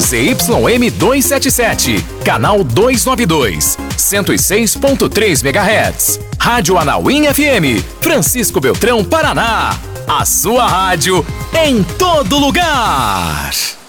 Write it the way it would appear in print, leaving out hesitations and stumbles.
ZYM 277, canal 292, 106.3 MHz. Rádio Anauim FM, Francisco Beltrão, Paraná. A sua rádio em todo lugar.